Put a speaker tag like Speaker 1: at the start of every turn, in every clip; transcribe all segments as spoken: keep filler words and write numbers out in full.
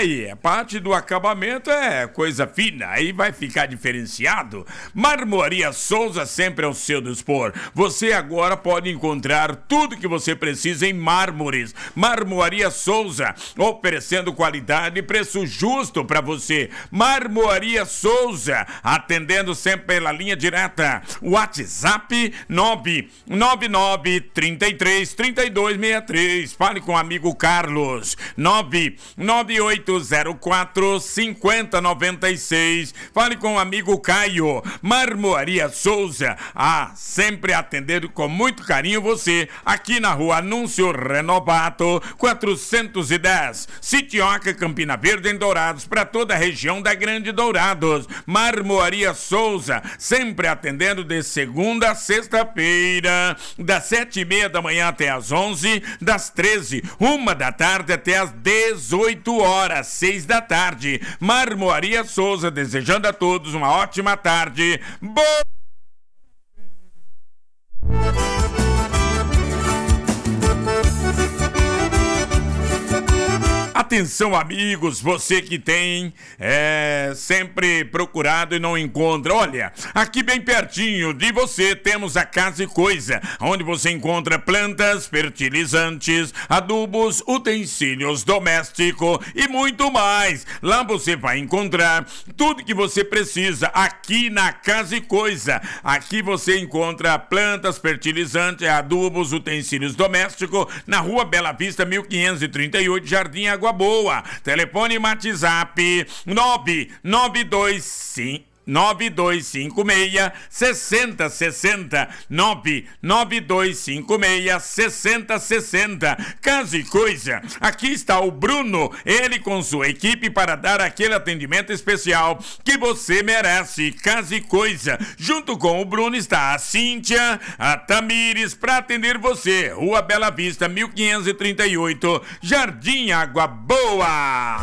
Speaker 1: aí, a parte do acabamento é coisa fina, aí vai ficar diferenciado. Marmoaria Souza sempre ao seu dispor. Você agora pode encontrar tudo que você precisa em mármores. Marmoaria Souza, oferecendo qualidade e preço justo para você. Marmoaria Souza, atendendo sempre pela linha direta. WhatsApp nove nove nove, três três, três dois seis três. Fale com o amigo Carlos. nove nove oito zero quatro, cinco zero nove seis. Fale com o amigo Caio. Marmoaria Souza, ah, sempre atendendo com muito carinho você, aqui na rua Anúncio Renovato, quatrocentos e dez, Sitioca, Campina Verde, em Dourados, para toda a região da Grande Dourados. Marmoaria Souza, sempre atendendo de segunda a sexta-feira, das sete e meia da manhã até as onze, das treze, uma da tarde até as dezoito horas, seis da tarde. Marmoaria Souza, desejando a todos uma ótima tarde. Boa! Atenção, amigos, você que tem é, sempre procurado e não encontra. Olha, aqui bem pertinho de você temos a Casa e Coisa, onde você encontra plantas, fertilizantes, adubos, utensílios domésticos e muito mais. Lá você vai encontrar tudo que você precisa aqui na Casa e Coisa. Aqui você encontra plantas, fertilizantes, adubos, utensílios domésticos, na Rua Bela Vista, mil quinhentos e trinta e oito, Jardim Água Boa. Telefone e WhatsApp nove nove dois cinco nove dois cinco seis, seis zero seis zero, nove nove dois cinco seis, seis zero seis zero. Casa e Coisa, aqui está o Bruno, ele com sua equipe para dar aquele atendimento especial que você merece. Casa e Coisa, junto com o Bruno está a Cíntia, a Tamires, para atender você. Rua Bela Vista, mil quinhentos e trinta e oito, Jardim Água Boa.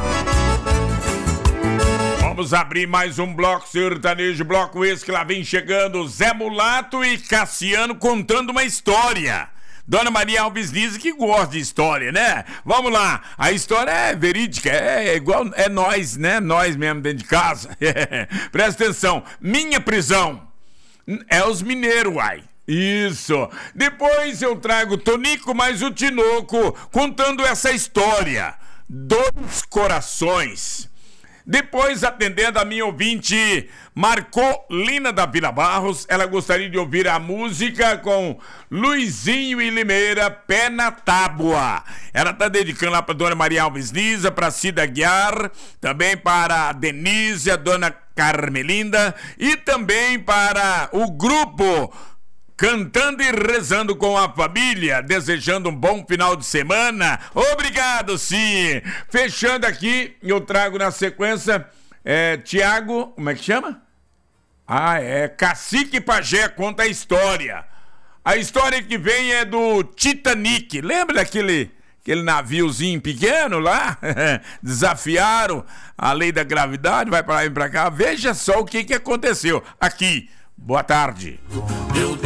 Speaker 1: Vamos abrir mais um bloco sertanejo, bloco esse que lá vem chegando Zé Mulato e Cassiano contando uma história. Dona Maria Alves diz que gosta de história, né? Vamos lá, a história é verídica, é igual, é nós, né? Nós mesmo dentro de casa. Presta atenção, Minha Prisão é os mineiros, uai. Isso. Depois eu trago o Tonico mais o Tinoco contando essa história. Dois Corações. Depois, atendendo a minha ouvinte Marcolina da Vila Barros, ela gostaria de ouvir a música com Luizinho e Limeira, Pé na Tábua. Ela está dedicando lá para Dona Maria Alves Lisa, para Cida Guiar, também para a Denise, a Dona Carmelinda e também para o grupo Cantando e Rezando com a Família, desejando um bom final de semana. Obrigado, sim. Fechando aqui, eu trago na sequência é, Tiago, como é que chama? Ah, é Cacique Pajé conta a história. A história que vem é do Titanic. Lembra daquele aquele naviozinho pequeno lá? Desafiaram a lei da gravidade, vai para lá e para cá. Veja só o que, que aconteceu aqui. Boa tarde. Meu Deus.